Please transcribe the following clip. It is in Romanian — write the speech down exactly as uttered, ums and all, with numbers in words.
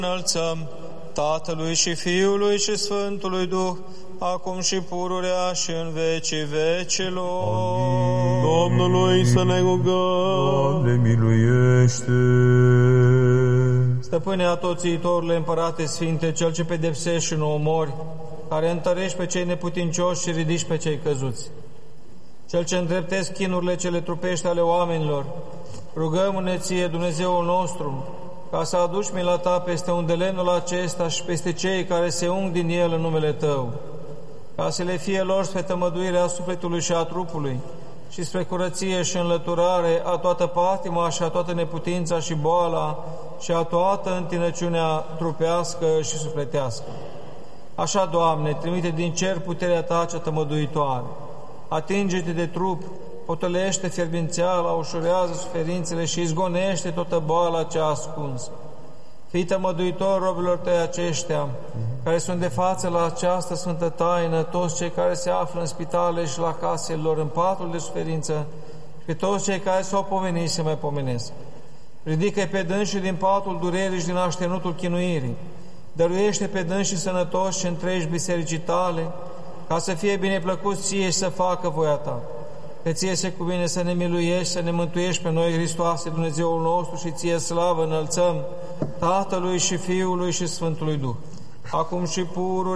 Înălțăm Tatălui și Fiului și Sfântului Duh, acum și pururea și în vecii vecilor. Amin. Domnului să ne rugăm. Doamne, miluiește! Stăpâne atoțiitorule, Împărate Sfinte, Cel ce pedepsești și nu omori, care întărești pe cei neputincioși și ridici pe cei căzuți, Cel ce îndreptezi chinurile cele trupești ale oamenilor, rugăm-ne Ție, Dumnezeul nostru, ca să aduci mila Ta peste undelenul acesta și peste cei care se ung din el în numele Tău, ca să le fie lor spre tămăduirea sufletului și a trupului și spre curăție și înlăturare a toată patima și a toată neputința și boala și a toată întinăciunea trupească și sufletească. Așa, Doamne, trimite din cer puterea Ta cea tămăduitoare. Atinge-te de trup, potolește fierbințeala, ușurează suferințele și izgonește toată boala cea ascunsă. Fii tămăduitor robilor Tăi aceștia, care sunt de față la această sfântă taină, toți cei care se află în spitale și la casele lor, în patul de suferință, și pe toți cei care s-au pomenit și se mai pomenesc. Ridică-i pe dânsii din patul durerii și din așternutul chinuirii. Dăruiește pe dânsii sănătoși și întregi bisericii Tale, ca să fie bineplăcut Ție și să facă voia Ta. Că Ție se cuvine să ne miluiești, să ne mântuiești pe noi, Hristoase, Dumnezeul nostru, și Ție slavă înălțăm Tatălui și Fiului și Sfântului Duh, acum și purul